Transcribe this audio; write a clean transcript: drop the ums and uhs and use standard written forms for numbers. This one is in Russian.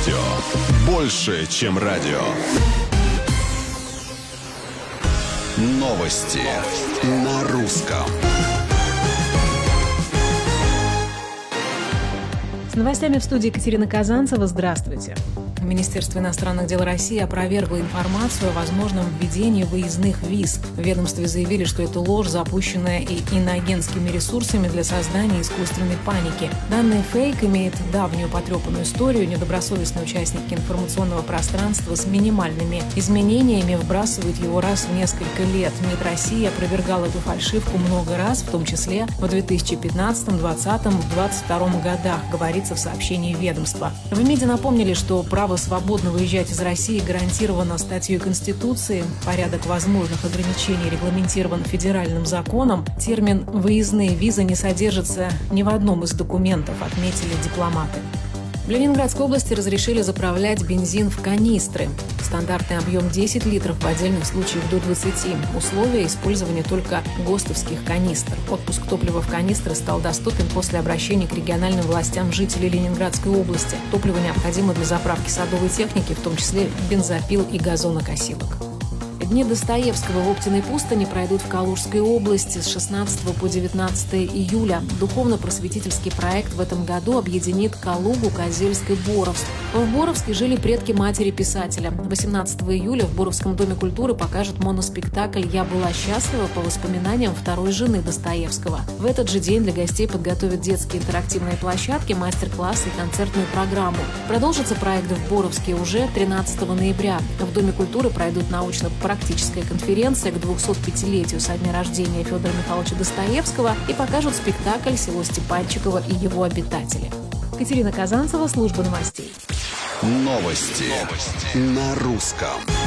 Радио. Больше, чем радио. Новости на русском. С новостями в студии Екатерина Казанцева. Здравствуйте. Министерство иностранных дел России опровергло информацию о возможном введении выездных виз. В ведомстве заявили, что это ложь, запущенная и иноагентскими ресурсами для создания искусственной паники. Данный фейк имеет давнюю потрепанную историю. Недобросовестные участники информационного пространства с минимальными изменениями вбрасывают его раз в несколько лет. МИД России опровергал эту фальшивку много раз, в том числе в 2015, 2020, 2022 годах, говорится в сообщении ведомства. В МИДе напомнили, что право свободно выезжать из России гарантировано статьей Конституции. Порядок возможных ограничений регламентирован федеральным законом. Термин «выездные визы» не содержится ни в одном из документов, отметили дипломаты. В Ленинградской области разрешили заправлять бензин в канистры. Стандартный объем 10 литров, в отдельных случаях до 20. Условия использования только ГОСТовских канистр. Отпуск топлива в канистры стал доступен после обращения к региональным властям жителей Ленинградской области. Топливо необходимо для заправки садовой техники, в том числе бензопил и газонокосилок. Дни Достоевского в Оптиной пустыне пройдут в Калужской области с 16 по 19 июля. Духовно-просветительский проект в этом году объединит Калугу, Козельск и Боровск. В Боровске жили предки матери писателя. 18 июля в Боровском доме культуры покажут моноспектакль «Я была счастлива» по воспоминаниям второй жены Достоевского. В этот же день для гостей подготовят детские интерактивные площадки, мастер-классы и концертную программу. Продолжится проект в Боровске уже 13 ноября. В Доме культуры пройдут научно-практическая конференция к 205-летию со дня рождения Федора Михайловича Достоевского и покажут спектакль «Село Степанчиково и его обитатели». Екатерина Казанцева, служба новостей. Новости на русском.